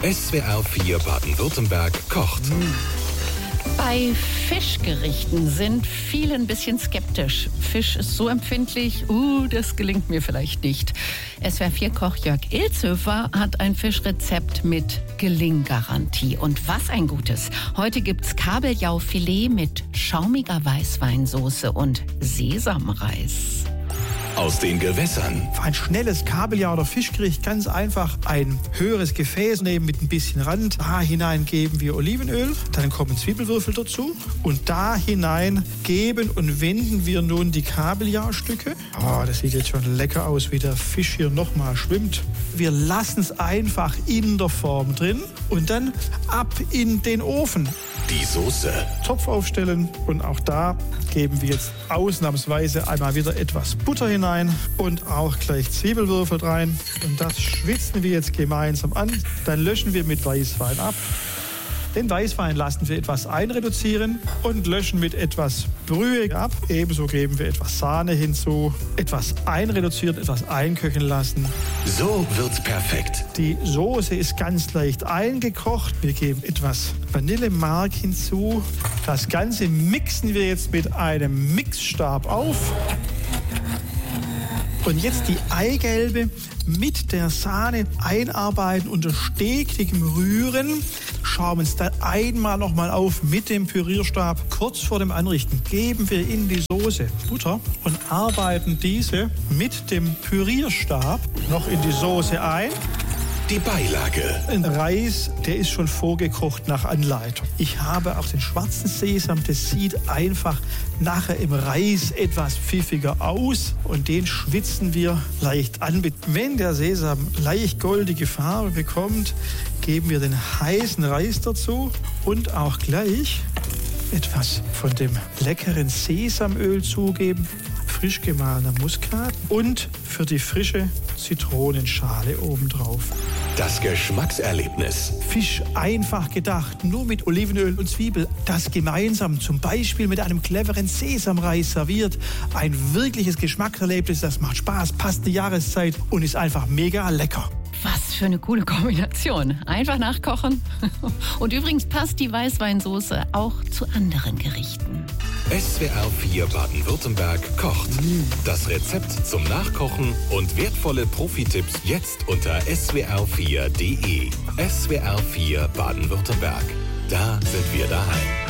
SWR 4 Baden-Württemberg kocht. Bei Fischgerichten sind viele ein bisschen skeptisch. Fisch ist so empfindlich, das gelingt mir vielleicht nicht. SWR4-Koch Jörg Ilzhöfer hat ein Fischrezept mit Gelinggarantie. Und was ein gutes. Heute gibt's Kabeljaufilet mit schaumiger Weißweinsoße und Sesamreis. Aus den Gewässern. Für ein schnelles Kabeljau- oder Fischgericht ganz einfach ein höheres Gefäß nehmen mit ein bisschen Rand. Da hinein geben wir Olivenöl, dann kommen Zwiebelwürfel dazu und da hinein geben und wenden wir nun die Kabeljaustücke. Das sieht jetzt schon lecker aus, wie der Fisch hier nochmal schwimmt. Wir lassen es einfach in der Form drin und dann ab in den Ofen. Die Soße. Topf aufstellen und auch da geben wir jetzt ausnahmsweise einmal wieder etwas Butter hinein und auch gleich Zwiebelwürfel rein. Und das schwitzen wir jetzt gemeinsam an. Dann löschen wir mit Weißwein ab. Den Weißwein lassen wir etwas einreduzieren und löschen mit etwas Brühe ab. Ebenso geben wir etwas Sahne hinzu, etwas einreduzieren, etwas einköcheln lassen. So wird's perfekt. Die Soße ist ganz leicht eingekocht. Wir geben etwas Vanillemark hinzu. Das Ganze mixen wir jetzt mit einem Mixstab auf. Und jetzt die Eigelbe mit der Sahne einarbeiten unter stetigem Rühren. Schaumen es dann einmal nochmal auf mit dem Pürierstab. Kurz vor dem Anrichten geben wir in die Soße Butter und arbeiten diese mit dem Pürierstab noch in die Soße ein. Die Beilage. Ein Reis, der ist schon vorgekocht nach Anleitung. Ich habe auch den schwarzen Sesam, das sieht einfach nachher im Reis etwas pfiffiger aus und den schwitzen wir leicht an. Wenn der Sesam leicht goldige Farbe bekommt, geben wir den heißen Reis dazu und auch gleich etwas von dem leckeren Sesamöl zugeben. Frisch gemahlener Muskat und für die frische Zitronenschale obendrauf. Das Geschmackserlebnis. Fisch einfach gedacht, nur mit Olivenöl und Zwiebel. Das gemeinsam zum Beispiel mit einem cleveren Sesamreis serviert. Ein wirkliches Geschmackserlebnis, das macht Spaß, passt die Jahreszeit und ist einfach mega lecker. Was für eine coole Kombination. Einfach nachkochen. Und übrigens passt die Weißweinsoße auch zu anderen Gerichten. SWR 4 Baden-Württemberg kocht. Das Rezept zum Nachkochen und wertvolle Profi-Tipps jetzt unter swr4.de. SWR 4 Baden-Württemberg. Da sind wir daheim.